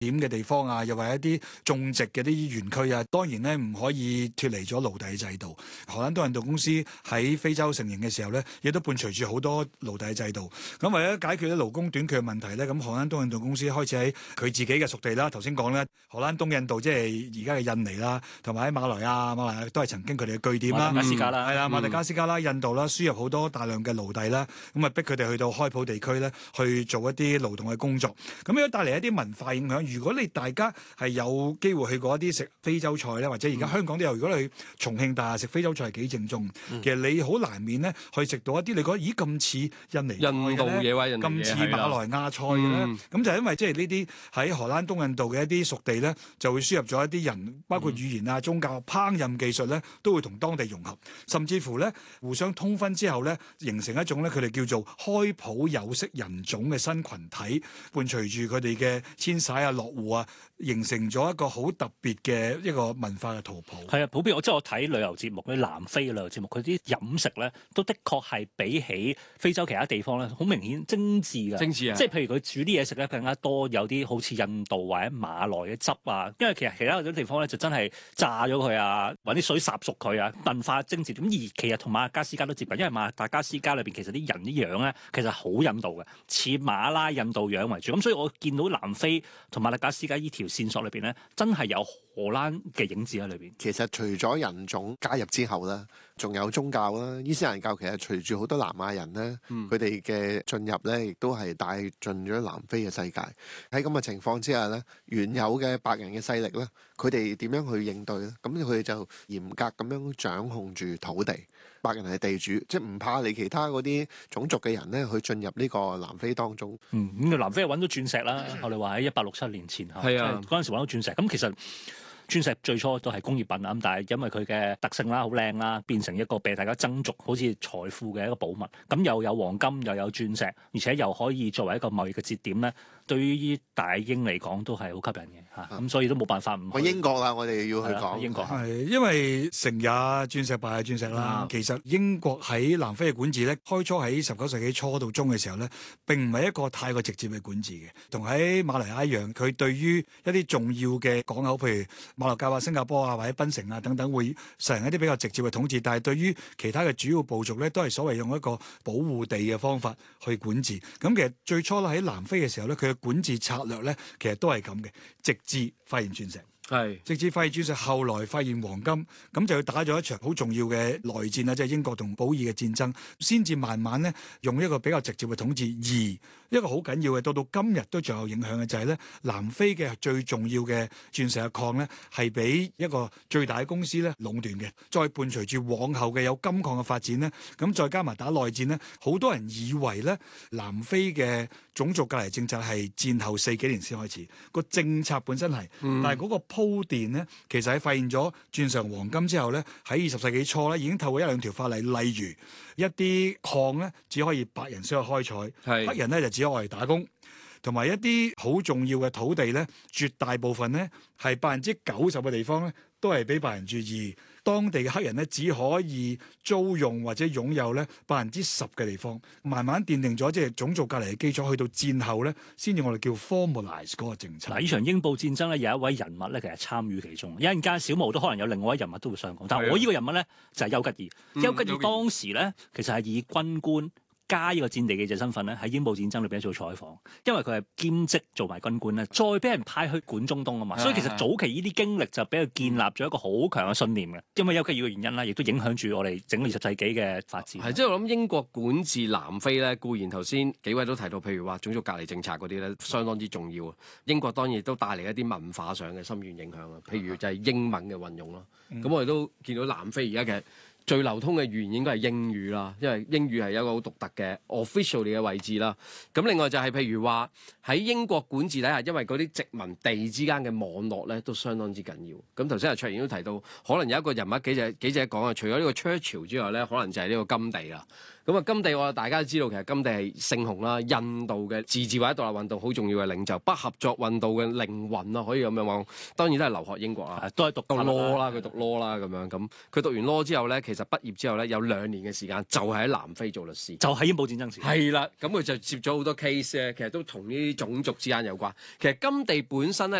點嘅地方啊，又或者一啲種植嘅啲園區啊，當然咧唔可以脫離咗奴隸制度。荷蘭東印度公司喺非洲成型嘅時候咧，亦都伴隨住好多奴隸制度。咁為咗解決啲勞工短缺嘅問題咧，咁荷蘭東印度公司開始喺佢自己嘅屬地啦，頭先講咧，荷蘭東印度即係而家嘅印尼啦，同埋喺馬來亞都係曾經佢哋嘅據點啦。 馬達加斯加啦， 係啦，馬達加斯加啦、印度啦，輸入好多大量嘅奴隸啦，咁啊逼佢哋去到開普地區咧，去做一啲勞動嘅工作。咁樣帶嚟一啲文化影響。如果你大家係有機會去過一啲食非洲菜咧，或者而家香港都有，如果你去重慶大廈食非洲菜係幾正宗。其實你好難免咧去食到一啲你覺得咦咁似印尼度嘢或者咁似馬來亞菜嘅咧，咁就係因為即係呢啲喺荷蘭東印度嘅一啲屬地咧，就會輸入咗一啲人，包括語言啊、宗教、烹飪技術咧，都會同當地融合，甚至乎咧互相通婚之後咧，形成一種咧佢哋叫做開普有色人種嘅新群體，伴隨住佢哋嘅遷徙啊、落戶啊，形成咗一個好特別嘅一個文化嘅圖譜。 係啊，普遍即係我睇旅遊節目，啲南非嘅旅遊節目，佢啲飲食咧都的確係比起非洲其他地方咧，好明顯精緻㗎。 精緻啊！ 即係譬如佢煮啲嘢食咧，更加多有啲好似印度或者馬來嘅汁啊，因為其實其他嗰啲地方咧就真係炸咗佢啊，揾啲水烚熟佢啊，文化精緻。咁而其實同馬達加斯加都接近，因為馬達加斯加裏邊其實啲人啲樣咧其實好印度嘅，似馬拉印度樣為主。咁所以我見到南非同馬達加斯加呢條線索裏邊咧，真係有荷蘭嘅影子喺裏邊。 其實除咗人種加入之後咧，仲有宗教啦。伊斯蘭教其實隨住好多南亞人咧，佢哋嘅進入咧，亦都係帶進咗南非嘅世界。喺咁嘅情況之下咧，原有嘅白人嘅勢力咧，佢哋點樣去應對咧？咁佢哋就嚴格咁樣掌控住土地。白人係地主，即係唔怕你其他嗰啲種族嘅人咧去進入呢個南非當中。 咁南非係揾到鑽石啦，我哋話喺1867年前嚇，嗰陣時揾到鑽石。咁其實鑽石最初都係工業品啊，咁但係因為佢嘅特性啦，好靚啦，變成一個被大家爭逐，好似財富嘅一個寶物。咁又有黃金，又有鑽石，而且又可以作為一個貿易嘅節點咧，對於大英嚟講都係好吸引嘅嚇。咁所以都冇辦法唔去英國啦，我哋要去講英國係因為成也鑽石，敗也鑽石啦。其實英國喺南非嘅管治咧，開初喺19世紀初到中嘅時候咧，並唔係一個太過直接嘅管治嘅，同喺馬來亞一樣，佢對於一啲重要嘅港口，譬如馬六甲啊、新加坡啊或者檳城啊等等，會實行一啲比較直接嘅統治。但係對於其他嘅主要部族咧，都係所謂用一個保護地嘅方法去管治。咁其實最初咧喺南非嘅時候咧，佢嘅管治策略咧，其實都係咁嘅，直至發現鑽石。直至發現鑽石，後來發現黃金，咁就要打咗一場好重要嘅內戰啦，即係英國同保爾嘅戰爭，先至慢慢咧用一個比較直接嘅統治。而一個好緊要嘅，到今日都仲有影響嘅就係咧，南非嘅最重要嘅鑽石嘅礦咧，係俾一個最大嘅公司咧壟斷嘅。再伴隨住往後嘅有金礦嘅發展咧，咁再加埋打內戰咧，好多人以為咧南非嘅種族隔離政策係戰後40幾年先開始，個政策本身係，但係嗰個鋪墊咧，其實喺發現咗鑽石黃金之後咧，喺20世紀初咧已經透過1、2條法例，例如一啲礦咧只可以白人先去開採，黑人咧就只可以打工，同埋一啲好重要嘅土地咧，絕大部分咧係90%嘅地方咧都係俾白人住，而當地嘅黑人咧只可以租用或者擁有咧10%嘅地方，慢慢奠定咗即係種族隔離嘅基礎。去到戰後咧，先至我哋叫 formalize 嗰個政策。 呢場英布戰爭咧，有一位人物咧，其實參與其中。一陣間小毛都可能有另外一位人物都會上講，但係我呢個人物咧就係丘吉爾。丘吉爾當時咧其實係以軍官加呢個戰地記者身份咧，喺英布戰爭裏邊做採訪，因為佢係兼職做埋軍官咧，再俾人派去管中東啊嘛，所以其實早期呢啲經歷就俾佢建立咗一個好強嘅信念嘅。因為丘吉爾嘅原因啦，亦都影響住我哋整個20世紀嘅發展。 係，即係我諗英國管治南非咧，固然頭先幾位都提到，譬如話種族隔離政策嗰啲咧，相當之重要啊。英國當然都帶嚟一啲文化上嘅深遠影響啊，譬如就係英文嘅運用咯。咁我哋都見到南非而家嘅最流通嘅語言應該係英語啦，因為英語係一個好獨特嘅 official 嘅位置啦。咁另外就係譬如話喺英國管治底下，因為嗰啲殖民地之間嘅網絡咧都相當之緊要。咁頭先阿卓然都提到，可能有一個人物幾隻講啊，除咗呢個 Churchill 之外咧，可能就係呢個甘地啦。 咁啊，甘地我大家都知道，其實甘地係聖雄啦，印度嘅自治或者獨立運動好重要嘅領袖，不合作運動嘅靈魂啦，可以咁樣講。當然都係留學英國啦， 都係讀讀 law 啦，佢讀 law 啦咁樣。咁佢讀完 law 之後咧，其實畢業之後咧有2年嘅時間，就係喺南非做律師， 就係英布戰爭時。 係啦，咁佢就接咗好多 case 咧，其實都同呢啲種族之間有關。其實甘地本身咧，